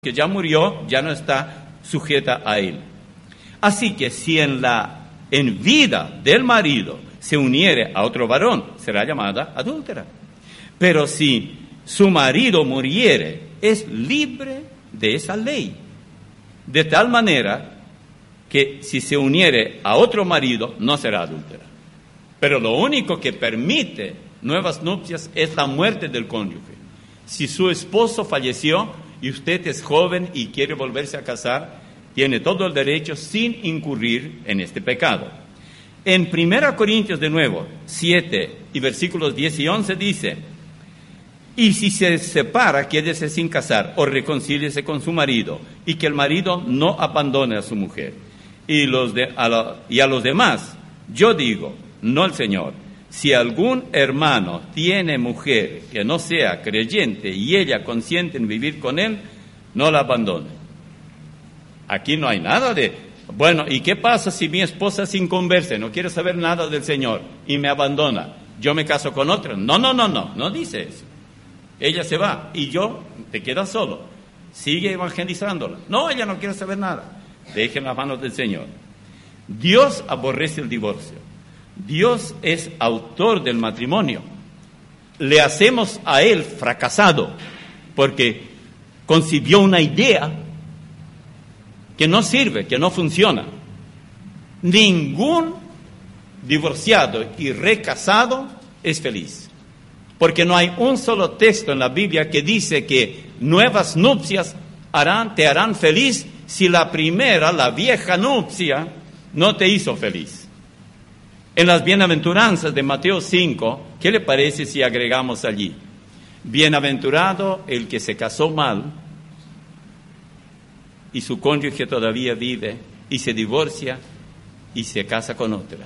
que ya murió, ya no está sujeta a él. Así que si en vida del marido se uniere a otro varón, será llamada adúltera. Pero si su marido muriere, es libre de esa ley. De tal manera que si se uniere a otro marido, no será adúltera. Pero lo único que permite nuevas nupcias es la muerte del cónyuge. Si su esposo falleció y usted es joven y quiere volverse a casar, tiene todo el derecho sin incurrir en este pecado. En 1 Corintios, de nuevo, 7 y versículos 10 y 11 dice: y si se separa, quédese sin casar o reconcíliese con su marido, y que el marido no abandone a su mujer. Y a los demás, yo digo, no el Señor, si algún hermano tiene mujer que no sea creyente y ella consiente en vivir con él, no la abandone. Aquí no hay nada de, bueno, ¿y qué pasa si mi esposa es inconversa, no quiere saber nada del Señor y me abandona? ¿Yo me caso con otra? No dice eso. Ella se va y te quedas solo. Sigue evangelizándola. No, ella no quiere saber nada. Deje en las manos del Señor. Dios aborrece el divorcio. Dios es autor del matrimonio. Le hacemos a él fracasado porque concibió una idea que no sirve, que no funciona. Ningún divorciado y recasado es feliz. Porque no hay un solo texto en la Biblia que dice que nuevas nupcias te harán feliz si la primera, la vieja nupcia, no te hizo feliz. En las bienaventuranzas de Mateo 5, ¿qué le parece si agregamos allí? Bienaventurado el que se casó mal y su cónyuge todavía vive y se divorcia y se casa con otra.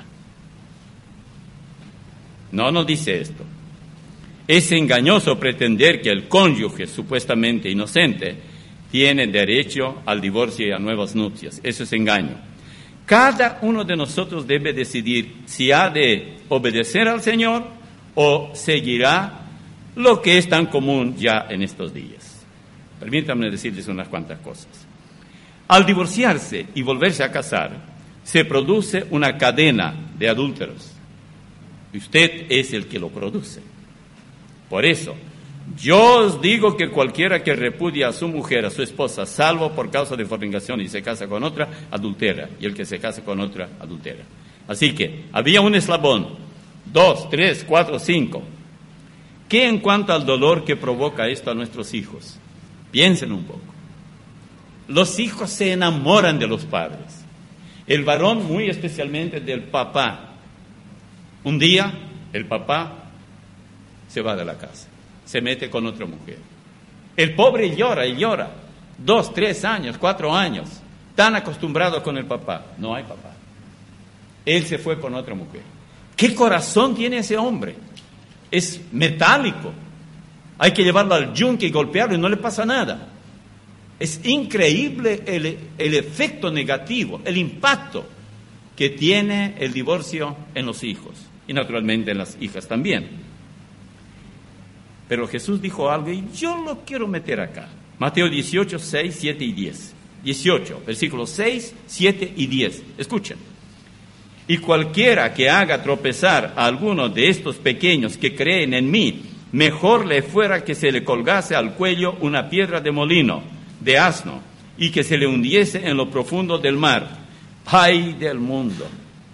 No dice esto. Es engañoso pretender que el cónyuge supuestamente inocente tiene derecho al divorcio y a nuevas nupcias. Eso es engaño. Cada uno de nosotros debe decidir si ha de obedecer al Señor o seguirá lo que es tan común ya en estos días. Permítanme decirles unas cuantas cosas. Al divorciarse y volverse a casar, se produce una cadena de adúlteros. Y usted es el que lo produce. Por eso, yo os digo que cualquiera que repudia a su mujer, a su esposa, salvo por causa de fornicación y se casa con otra, adultera. Y el que se casa con otra, adultera. Así que, había un eslabón, 2, 3, 4, 5. ¿Qué en cuanto al dolor que provoca esto a nuestros hijos? Piensen un poco. Los hijos se enamoran de los padres. El varón muy especialmente del papá. Un día, el papá se va de la casa, se mete con otra mujer. El pobre llora y llora, 2, 3 años, 4 años, tan acostumbrado con el papá. No hay papá. Él se fue con otra mujer. ¿Qué corazón tiene ese hombre? Es metálico. Hay que llevarlo al yunque y golpearlo y no le pasa nada. Es increíble el efecto negativo, el impacto que tiene el divorcio en los hijos y naturalmente en las hijas también. Pero Jesús dijo algo y yo lo quiero meter acá. Mateo 18, 6, 7 y 10. 18, versículos 6, 7 y 10. Escuchen. Y cualquiera que haga tropezar a alguno de estos pequeños que creen en mí, mejor le fuera que se le colgase al cuello una piedra de molino, de asno, y que se le hundiese en lo profundo del mar. ¡Ay del mundo!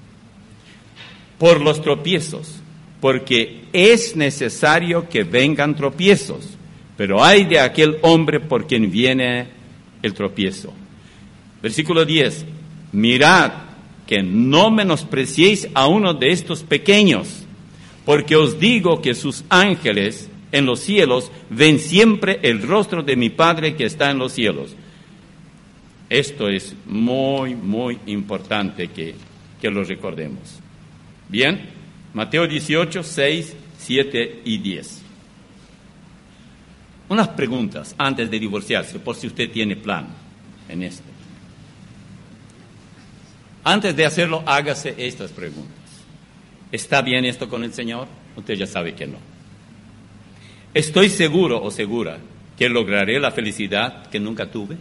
Por los tropiezos. Porque es necesario que vengan tropiezos, pero hay de aquel hombre por quien viene el tropiezo. Versículo 10, mirad que no menospreciéis a uno de estos pequeños, porque os digo que sus ángeles en los cielos ven siempre el rostro de mi Padre que está en los cielos. Esto es muy, muy importante que lo recordemos. Bien. Mateo 18, 6, 7 y 10. Unas preguntas antes de divorciarse, por si usted tiene plan en esto. Antes de hacerlo, hágase estas preguntas. ¿Está bien esto con el Señor? Usted ya sabe que no. Estoy seguro o segura que lograré la felicidad que nunca tuve?